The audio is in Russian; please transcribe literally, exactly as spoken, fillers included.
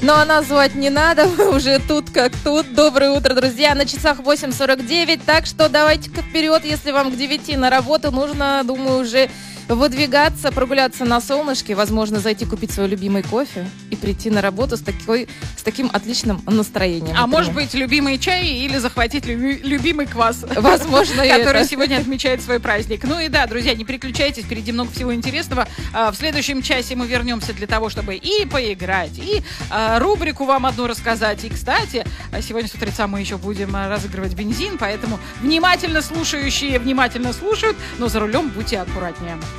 Ну а нас звать не надо, мы уже тут как тут. Доброе утро, друзья. На часах восемь сорок девять, так что давайте-ка вперед, если вам к девяти на работу нужно, думаю, уже выдвигаться, прогуляться на солнышке, возможно, зайти купить свой любимый кофе и прийти на работу с, такой, с таким отличным настроением. А например. может быть, любимый чай или захватить люби- любимый квас. Возможно, который сегодня отмечает свой праздник. Ну и да, друзья, не переключайтесь, впереди много всего интересного. В следующем часе мы вернемся для того, чтобы и поиграть, и рубрику вам одну рассказать. И, кстати, сегодня с утреца мы еще будем разыгрывать бензин, поэтому внимательно слушающие внимательно слушают, но за рулем будьте аккуратнее.